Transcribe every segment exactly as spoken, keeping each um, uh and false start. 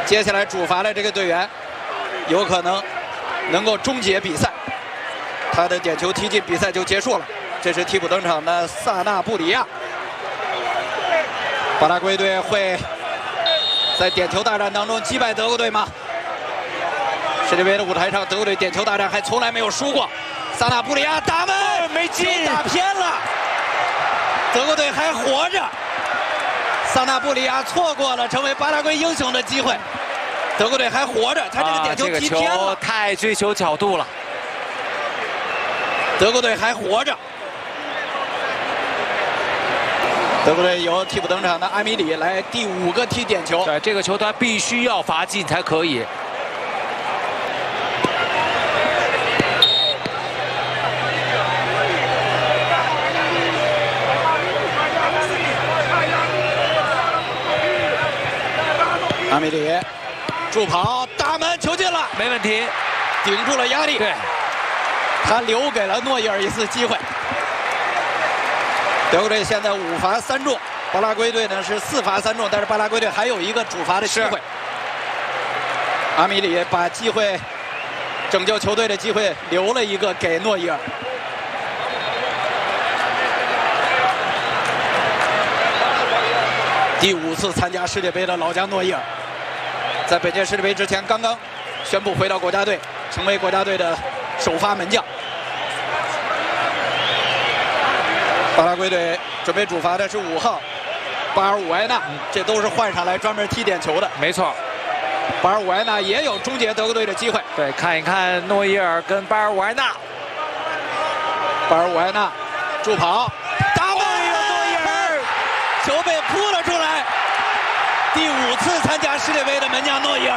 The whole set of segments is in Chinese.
接下来主罚的这个队员有可能能够终结比赛，他的点球踢进，比赛就结束了。这是替补登场的萨纳布里亚。巴拉圭队会在点球大战当中击败德国队吗？世界杯的舞台上，德国队点球大战还从来没有输过。萨纳布里亚打门没进，打偏了，德国队还活着。萨纳布里亚错过了成为巴拉圭英雄的机会，德国队还活着，他这个点球踢偏了， 啊这个球太追求角度了。 德国队还活着。德国队由替补登场的阿米里来第五个踢点球， 对，这个球他必须要罚进才可以。 阿米里助跑打门球进了， 没问题， 顶住了压力。 对， 他留给了诺伊尔一次机会。德国队现在五罚三中，巴拉圭队呢是四罚三中，但是巴拉圭队还有一个主罚的机会。阿米里把机会拯救球队的机会留了一个给诺伊尔。第五次参加世界杯的老将诺伊尔，在本届世界杯之前刚刚宣布回到国家队，成为国家队的首发门将。巴拉圭队准备主罚的是五号巴尔伍埃纳，这都是换上来专门踢点球的。 没错， 巴尔伍埃纳也有终结德国队的机会。 对，看一看诺伊尔跟巴尔伍埃纳。 巴尔伍埃纳助跑打门，诺伊尔球被扑了出来。第五次参加世界杯的门将诺伊尔，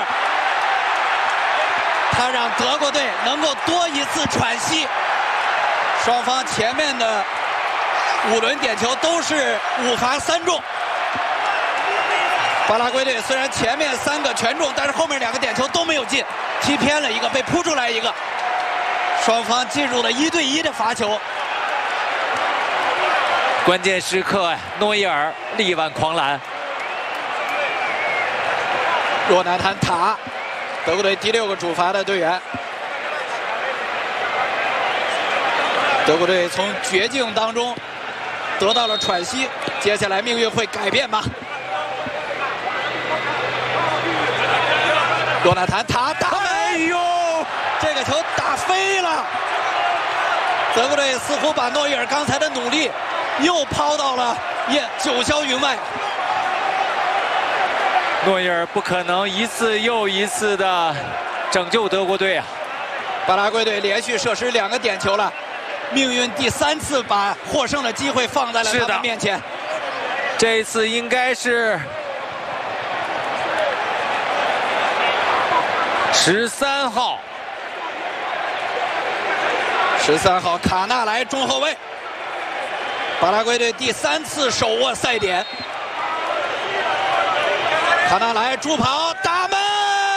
他让德国队能够多一次喘息。双方前面的五轮点球都是五罚三中。巴拉圭队虽然前面三个全中，但是后面两个点球都没有进，踢偏了一个，被扑出来一个。双方进入了一对一的罚球。 关键时刻，诺伊尔力挽狂澜。 若纳坦塔，德国队第六个主罚的队员。德国队从绝境当中得到了喘息，接下来命运会改变吗？若纳坦塔打门，哎呦，这个球打飞了。德国队似乎把诺伊尔刚才的努力又抛到了也九霄云外。 诺伊尔不可能一次又一次的拯救德国队啊！ 巴拉圭队连续射失两个点球了，命运第三次把获胜的机会放在了他们面前。 这一次应该是十三号， 十三号卡纳莱中后卫，巴拉圭队第三次手握赛点。卡纳莱助跑打门，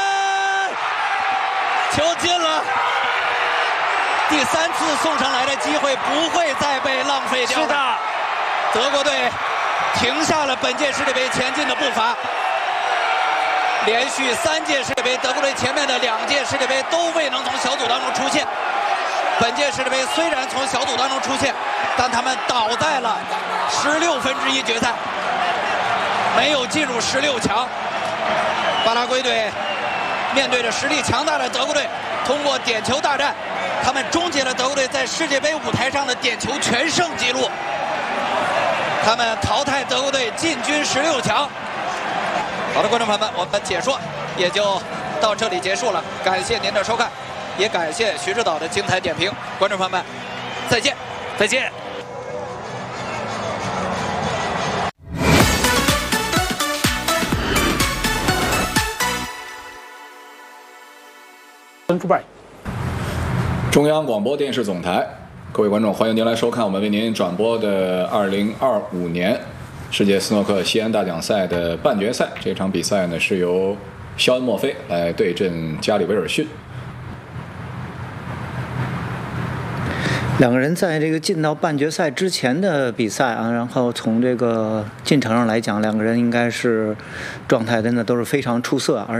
球进了。第三次送上来的机会不会再被浪费掉。 是的， 德国队停下了本届世界杯前进的步伐。连续三届世界杯，德国队前面的两届世界杯都未能从小组当中出现。本届世界杯虽然从小组当中出现，但他们倒在了十六分之一决赛，没有进入十六强。巴拉圭队面对着实力强大的德国队，通过点球大战，他们终结了德国队在世界杯舞台上的点球全胜纪录。他们淘汰德国队进军十六强。好的，观众朋友们，我们的解说也就到这里结束了。感谢您的收看，也感谢徐指导的精彩点评。观众朋友们，再见， 再见。 中央广播电视总台，各位观众，欢迎您来收看我们为您转播的二零二五年世界斯诺克西安大奖赛的半决赛。这场比赛呢是由肖恩·墨菲来对阵加里·威尔逊。 两个人在这个进到半决赛之前的比赛啊，然后从这个进程上来讲，两个人应该是状态真的都是非常出色，而